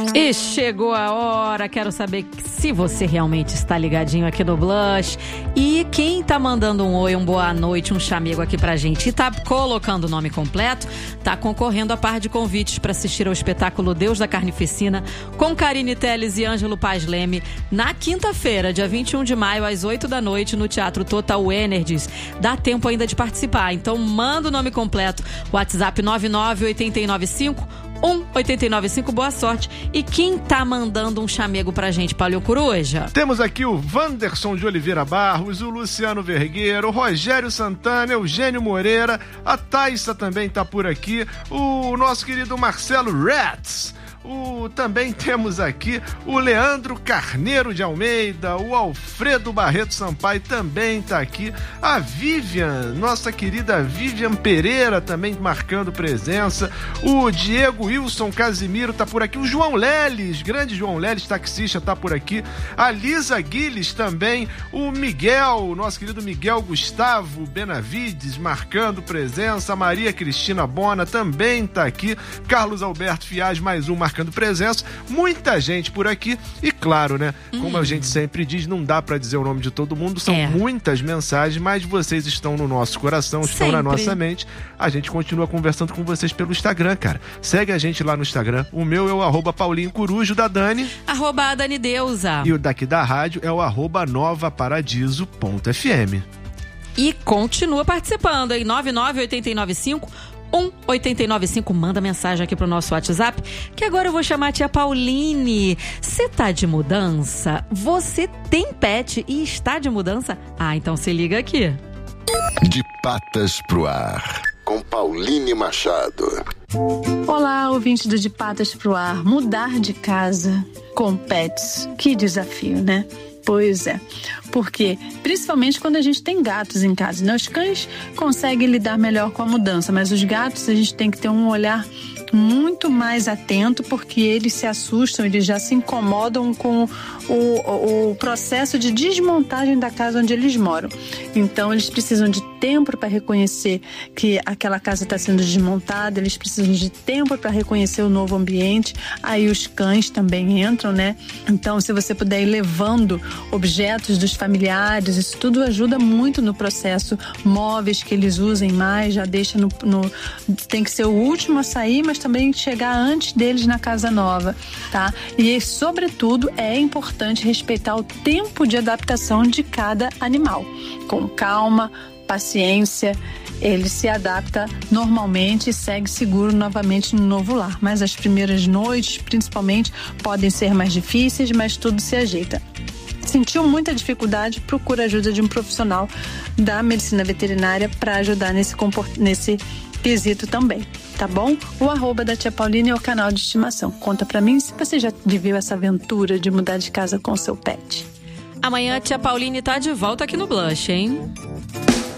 E chegou a hora, quero saber se você realmente está ligadinho aqui no Blush. E quem tá mandando um oi, um boa noite, um chamego aqui pra gente e tá colocando o nome completo, tá concorrendo a par de convites para assistir ao espetáculo Deus da Carnificina com Karine Telles e Ângelo Paz Leme na quinta-feira, dia 21 de maio, às 8 da noite, no Teatro Total Energies. Dá tempo ainda de participar, então manda o nome completo, WhatsApp 99895 boa sorte. E quem tá mandando um chamego pra gente, Paulinho Coruja? Temos aqui o Wanderson de Oliveira Barros, o Luciano Vergueiro, o Rogério Santana, Eugênio Moreira, a Thaisa também tá por aqui, o nosso querido Marcelo Ratz. Também temos aqui o Leandro Carneiro de Almeida, o Alfredo Barreto Sampaio também tá aqui, a Vivian, nossa querida Vivian Pereira também marcando presença, o Diego Wilson Casimiro tá por aqui, o João Leles, grande João Leles, taxista, tá por aqui, a Lisa Guiles também, o Miguel, nosso querido Miguel Gustavo Benavides marcando presença, a Maria Cristina Bona também tá aqui, Carlos Alberto Fiaz, mais um marcando presença, muita gente por aqui e claro, né, como a gente sempre diz, não dá pra dizer o nome de todo mundo, são muitas mensagens, mas vocês estão no nosso coração, estão na nossa mente, a gente continua conversando com vocês pelo Instagram, cara, segue a gente lá no Instagram, o meu é o @Paulinho Corujo, da Dani, @DaniDeusa, e o daqui da rádio é o @novaparadiso.fm. E continua participando, hein? 99895 manda mensagem aqui pro nosso WhatsApp, que agora eu vou chamar a tia Pauline. Você tá de mudança? Você tem pet e está de mudança? Ah, então se liga aqui. De Patas pro Ar, com Pauline Machado. Olá, ouvinte do De Patas pro Ar. Mudar de casa com pets, que desafio, né? Pois é, porque principalmente quando a gente tem gatos em casa, né? Os cães conseguem lidar melhor com a mudança, mas os gatos a gente tem que ter um olhar muito mais atento, porque eles se assustam, eles já se incomodam com o processo de desmontagem da casa onde eles moram. Então eles precisam de tempo para reconhecer que aquela casa está sendo desmontada, eles precisam de tempo para reconhecer o novo ambiente. Aí os cães também entram, né? Então, se você puder ir levando objetos dos familiares, isso tudo ajuda muito no processo. Móveis que eles usem mais, já deixa tem que ser o último a sair, mas também chegar antes deles na casa nova, tá? E, sobretudo, é importante respeitar o tempo de adaptação de cada animal. Com calma, paciência, ele se adapta normalmente e segue seguro novamente no novo lar. Mas as primeiras noites, principalmente, podem ser mais difíceis, mas tudo se ajeita. Sentiu muita dificuldade, procura a ajuda de um profissional da medicina veterinária para ajudar nesse quesito também, tá bom? O @ da tia Pauline é o canal de estimação. Conta pra mim se você já viveu essa aventura de mudar de casa com seu pet. Amanhã a tia Pauline tá de volta aqui no Blush, hein?